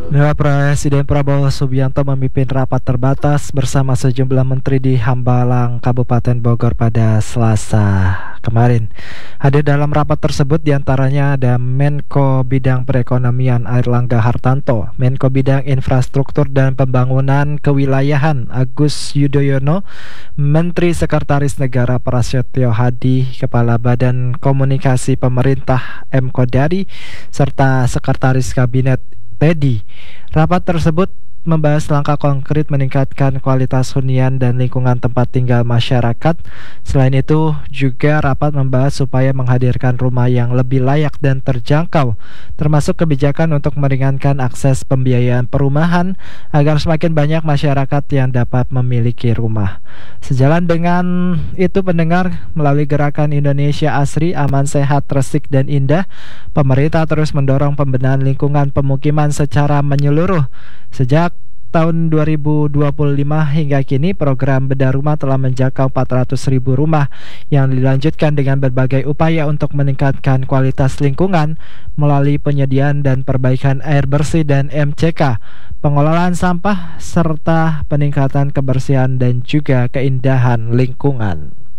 Presiden Prabowo Subianto memimpin rapat terbatas bersama sejumlah menteri di Hambalang, Kabupaten Bogor pada Selasa kemarin. Hadir dalam rapat tersebut diantaranya ada Menko Bidang Perekonomian Airlangga Hartanto, Menko Bidang Infrastruktur dan Pembangunan Kewilayahan Agus Yudhoyono, Menteri Sekretaris Negara Prasetyo Hadi, Kepala Badan Komunikasi Pemerintah M. Kodari, serta Sekretaris Kabinet Teddy. Rapat tersebut membahas langkah konkret meningkatkan kualitas hunian dan lingkungan tempat tinggal masyarakat. Selain itu, juga rapat membahas supaya menghadirkan rumah yang lebih layak dan terjangkau, termasuk kebijakan untuk meringankan akses pembiayaan perumahan agar semakin banyak masyarakat yang dapat memiliki rumah. Sejalan dengan itu pendengar, melalui gerakan Indonesia Asri, Aman, Sehat, Resik, dan Indah, pemerintah terus mendorong pembenahan lingkungan pemukiman secara menyeluruh. Sejak tahun 2025 hingga kini, program bedah rumah telah menjangkau 400.000 rumah yang dilanjutkan dengan berbagai upaya untuk meningkatkan kualitas lingkungan melalui penyediaan dan perbaikan air bersih dan MCK, pengelolaan sampah, serta peningkatan kebersihan dan juga keindahan lingkungan.